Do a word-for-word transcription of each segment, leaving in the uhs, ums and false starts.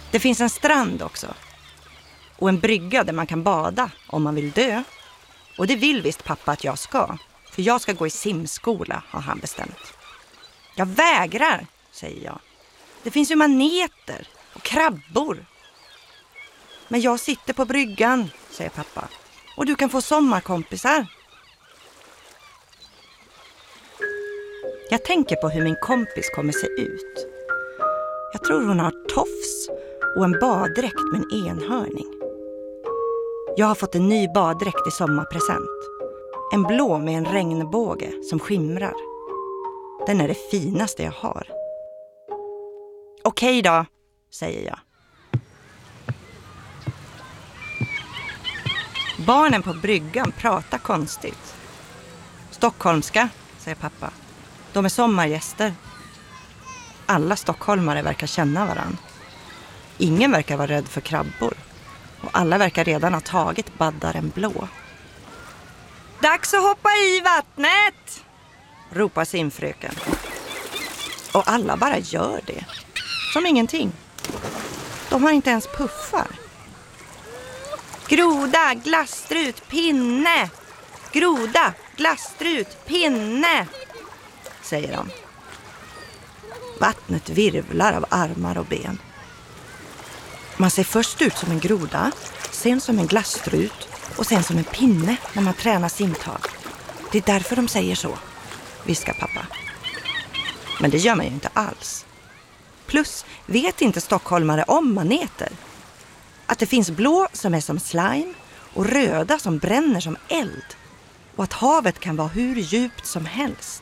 Det finns en strand också. Och en brygga där man kan bada om man vill dö. Och det vill visst pappa att jag ska. För jag ska gå i simskola, har han bestämt. Jag vägrar, säger jag. Det finns ju maneter och krabbor. Men jag sitter på bryggan, säger pappa. Och du kan få sommarkompisar. Jag tänker på hur min kompis kommer se ut. Jag tror hon har tofs och en baddräkt med en enhörning. Jag har fått en ny baddräkt i sommarpresent. En blå med en regnbåge som skimrar. Den är det finaste jag har. Okej då, säger jag. Barnen på bryggan pratar konstigt. Stockholmska, säger pappa. De är sommargäster. Alla stockholmare verkar känna varann. Ingen verkar vara rädd för krabbor. Och alla verkar redan ha tagit baddaren blå. Dags att hoppa i vattnet, ropar simfröken. Och alla bara gör det. Som ingenting. De har inte ens puffar. Groda, glasstrut, pinne. Groda, glasstrut, pinne, säger de. Vattnet virvlar av armar och ben. Man ser först ut som en groda, sen som en glasstrut och sen som en pinne när man tränar simtag. Det är därför de säger så, viskar pappa. Men det gör man ju inte alls. Plus, vet inte stockholmare om maneter? Att det finns blå som är som slime och röda som bränner som eld. Och att havet kan vara hur djupt som helst.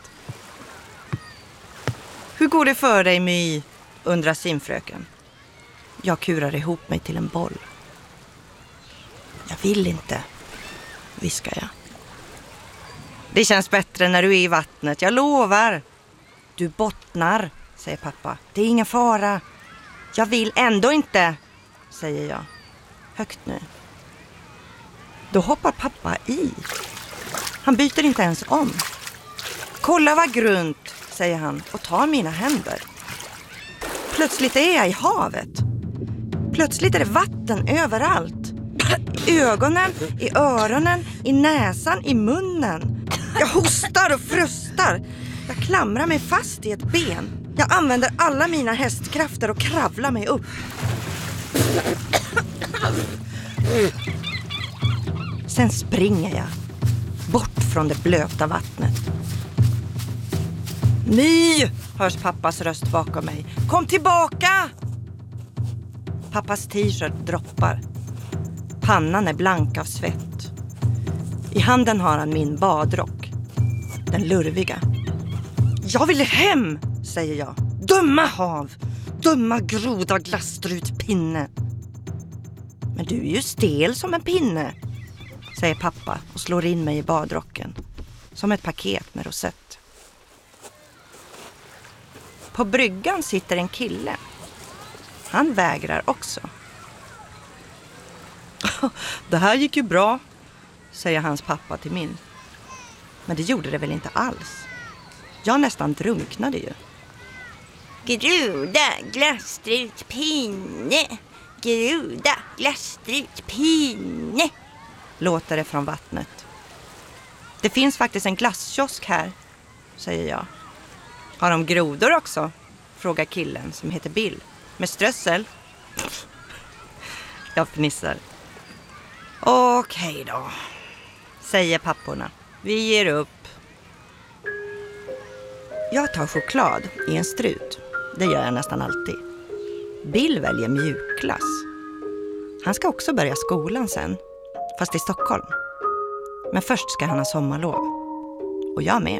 Hur går det för dig, My? Undrar simfröken. Jag kurar ihop mig till en boll. Jag vill inte, viskar jag. Det känns bättre när du är i vattnet, jag lovar. Du bottnar, säger pappa. Det är ingen fara. Jag vill ändå inte, säger jag. Högt nu. Då hoppar pappa i. Han byter inte ens om. Kolla vad grunt, säger han och tar mina händer. Plötsligt är jag i havet. Plötsligt är det vatten överallt. I ögonen, i öronen, i näsan, i munnen. Jag hostar och frustar. Jag klamrar mig fast i ett ben. Jag använder alla mina hästkrafter och kravlar mig upp. Sen springer jag. Bort från det blöta vattnet. My, hörs pappas röst bakom mig. Kom tillbaka! Pappas t-shirt droppar. Pannan är blank av svett. I handen har han min badrock. Den lurviga. Jag vill hem, säger jag. Dumma hav! Dumma groda glasstrut pinne. Men du är ju stel som en pinne, säger pappa och slår in mig i badrocken. Som ett paket med rosett. På bryggan sitter en kille. Han vägrar också. Det här gick ju bra, säger hans pappa till min. Men det gjorde det väl inte alls. Jag nästan drunknade ju. Groda, glasstrut, pinne. Groda, glasstrut, pinne, låter det från vattnet. Det finns faktiskt en glasskiosk här, säger jag. Har de grodor också? Frågar killen som heter Bill. Med strössel? Jag fnissar. Okej då, säger papporna. Vi ger upp. Jag tar choklad i en strut. Det gör jag nästan alltid. Bill väljer mjukglass. Han ska också börja skolan sen. Fast i Stockholm. Men först ska han ha sommarlov. Och jag med.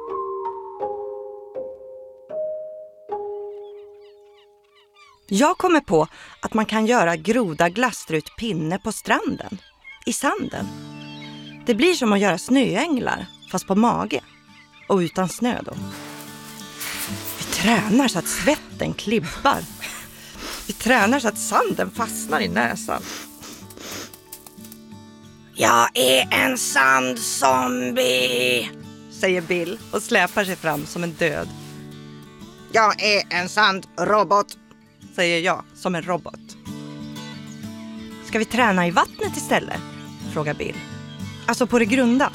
Jag kommer på att man kan göra groda glasstrut pinne på stranden. I sanden. Det blir som att göra snöänglar. Fast på mage. Och utan snö då. Vi tränar så att svetten klibbar. Vi tränar så att sanden fastnar i näsan. Jag är en sandzombie, säger Bill och släpar sig fram som en död. Jag är en sandrobot, säger jag som en robot. Ska vi träna i vattnet istället? Frågar Bill. Alltså på det grunda.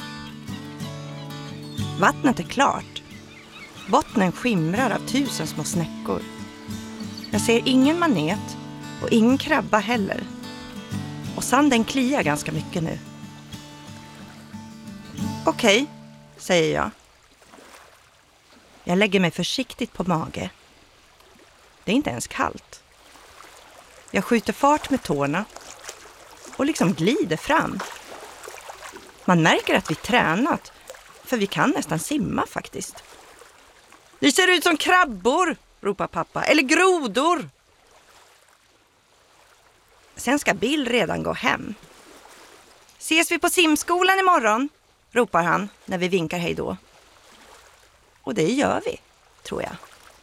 Vattnet är klart. Bottnen skimrar av tusen små snäckor. Jag ser ingen manet och ingen krabba heller. Och sanden kliar ganska mycket nu. Okej, säger jag. Jag lägger mig försiktigt på mage. Det är inte ens kallt. Jag skjuter fart med tårna och liksom glider fram. Man märker att vi tränat, för vi kan nästan simma faktiskt. Det ser ut som krabbor, ropar pappa, eller grodor. Sen ska Bill redan gå hem. Ses vi på simskolan imorgon, ropar han när vi vinkar hej då. Och det gör vi, tror jag.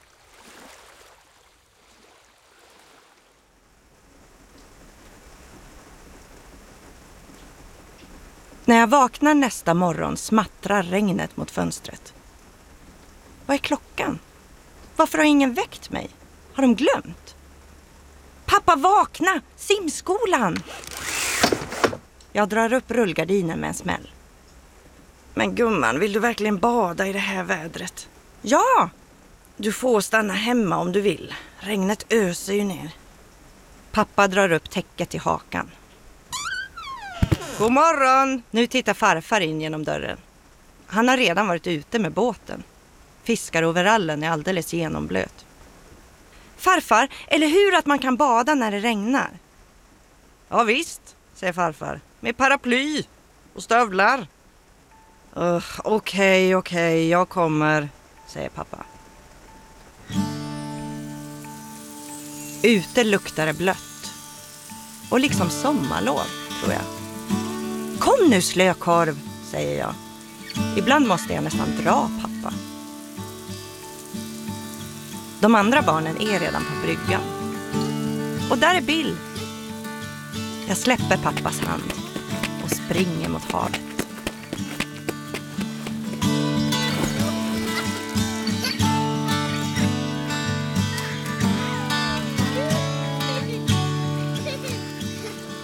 När jag vaknar nästa morgon smattrar regnet mot fönstret. Vad är klockan? Varför har ingen väckt mig? Har de glömt? Pappa, vakna! Simskolan! Jag drar upp rullgardinen med en smäll. Men gumman, vill du verkligen bada i det här vädret? Ja! Du får stanna hemma om du vill. Regnet öser ju ner. Pappa drar upp täcket i hakan. God morgon! Nu tittar farfar in genom dörren. Han har redan varit ute med båten. Fiskaroverallen är alldeles genomblöt. Farfar, eller hur att man kan bada när det regnar? Ja visst, säger farfar. Med paraply och stövlar. Uh, okej, okej, jag kommer, säger pappa. Ute luktar det blött. Och liksom sommarlov, tror jag. Kom nu slökorv, säger jag. Ibland måste jag nästan dra pappa. De andra barnen är redan på bryggan. Och där är Bill. Jag släpper pappas hand och springer mot havet.